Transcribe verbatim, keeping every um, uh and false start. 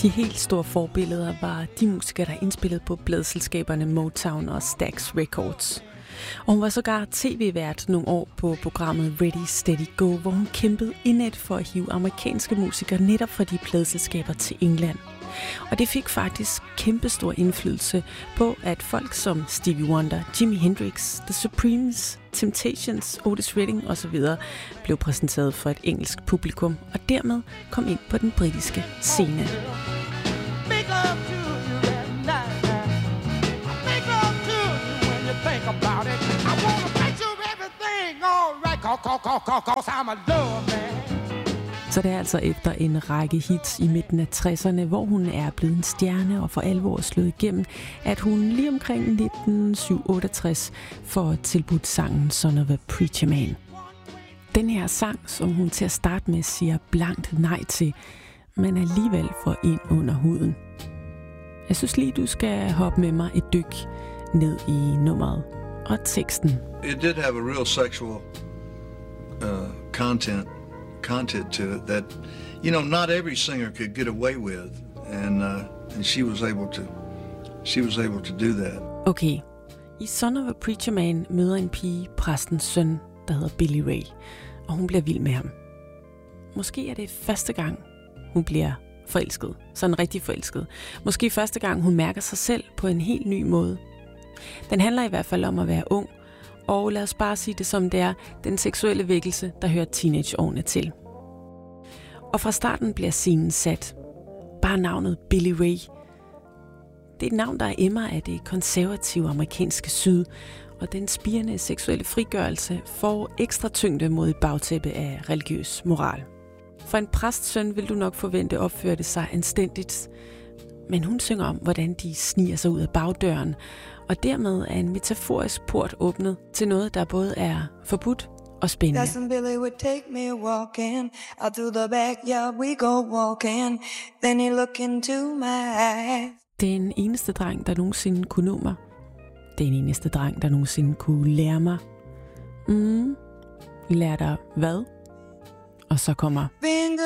De helt store forbilleder var de musikere, der indspillede på pladeselskaberne Motown og Stax Records. Og hun var sågar tv-vært nogle år på programmet Ready Steady Go, hvor hun kæmpede indædt for at hive amerikanske musikere netop fra de pladeselskaber til England. Og det fik faktisk kæmpestor indflydelse på, at folk som Stevie Wonder, Jimi Hendrix, The Supremes, Temptations, Otis Redding osv. blev præsenteret for et engelsk publikum, og dermed kom ind på den britiske scene. Så det er altså efter en række hits i midten af tresserne, hvor hun er blevet en stjerne og for alvor slået igennem, at hun lige omkring nitten otteogtres får tilbudt sangen Son of a Preacher Man. Den her sang, som hun til at starte med siger blankt nej til, men alligevel får ind under huden. Jeg synes lige, du skal hoppe med mig et dyk ned i nummeret og teksten. It did have a real sexual uh, content. content to it that, you know, not every singer could get away with, and uh, and she was able to, she was able to do that. Okay, i Son of a Preacher Man møder en pige præstens søn, der hedder Billy Ray, og hun bliver vild med ham. Måske er det første gang, hun bliver forelsket, sådan rigtig forelsket. Måske første gang, hun mærker sig selv på en helt ny måde. Den handler i hvert fald om at være ung, og lad os bare sige det som det er, den seksuelle vækkelse, der hører teenageårene til. Og fra starten bliver scenen sat. Bare navnet Billy Ray. Det er et navn, der emmer af det konservative amerikanske syd, og den spirende seksuelle frigørelse får ekstra tyngde mod et bagtæppe af religiøs moral. For en præstsøn vil du nok forvente opførte sig anstændigt, men hun synger om, hvordan de sniger sig ud af bagdøren, og dermed er en metaforisk port åbnet til noget, der både er forbudt og spændende. Billy would take me walking out through the backyard, we go walking, then he look into my eyes. Den eneste dreng, der nogensinde kunne nå mig. Den eneste dreng, der nogensinde kunne lære mig. Mm, lære dig hvad? Og så kommer